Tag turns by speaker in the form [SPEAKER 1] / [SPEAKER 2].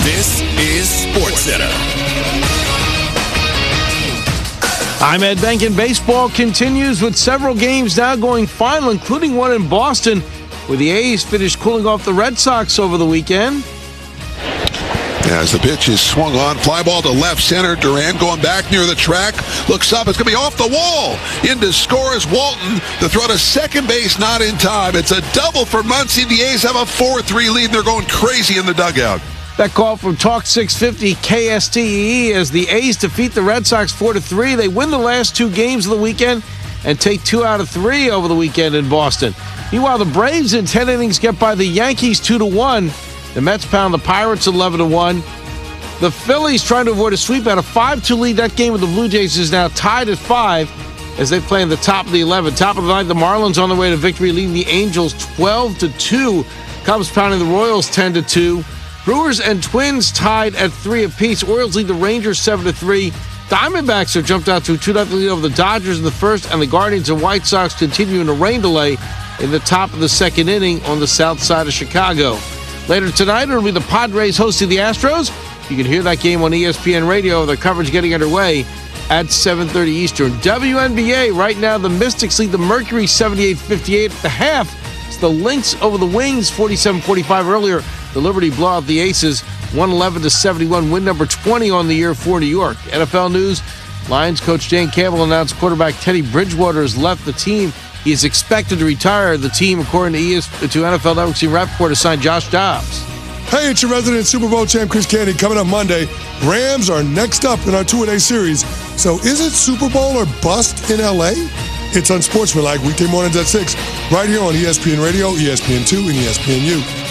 [SPEAKER 1] This is SportsCenter.
[SPEAKER 2] I'm Ed Benkin. Baseball continues with several games now going final, including one in Boston, where the A's finished cooling off the Red Sox over the weekend.
[SPEAKER 3] As the pitch is swung on, fly ball to left center. Duran going back near the track. Looks up. It's going to be off the wall. In to score is Walton. The throw to second base, not in time. It's a double for Muncy. The A's have a 4-3 lead, and they're going crazy in the dugout.
[SPEAKER 2] That call from Talk 650 KSTE as the A's defeat the Red Sox 4-3. They win the last two games of the weekend and take 2 out of 3 over the weekend in Boston. Meanwhile, the Braves in 10 innings get by the Yankees 2-1. The Mets pound the Pirates 11-1. The Phillies trying to avoid a sweep at a 5-2 lead. That game with the Blue Jays is now tied at 5 as they play in the top of the 11th. Top of the ninth, the Marlins on their way to victory, leading the Angels 12-2. Cubs pounding the Royals 10-2. Brewers and Twins tied at 3 apiece. Orioles lead the Rangers 7-3. Diamondbacks have jumped out to a 2-0 lead over the Dodgers in the first, and the Guardians and White Sox continue in a rain delay in the top of the second inning on the south side of Chicago. Later tonight, it'll be the Padres hosting the Astros. You can hear that game on ESPN Radio. The coverage getting underway at 7:30 Eastern. WNBA, right now, the Mystics lead the Mercury 78-58 at the half. It's the Lynx over the Wings, 47-45 earlier. The Liberty blow out the Aces, 111-71, win number 20 on the year for New York. NFL news, Lions coach Dan Campbell announced quarterback Teddy Bridgewater has left the team. He is expected to retire. The team, according to NFL Network team Rappaport, has signed Josh Dobbs.
[SPEAKER 4] Hey, it's your resident Super Bowl champ, Chris Candy. Coming up Monday, Rams are next up in our two-a-day series. So is it Super Bowl or bust in L.A.? It's Unsportsmanlike, weekday mornings at 6, right here on ESPN Radio, ESPN2, and ESPNU.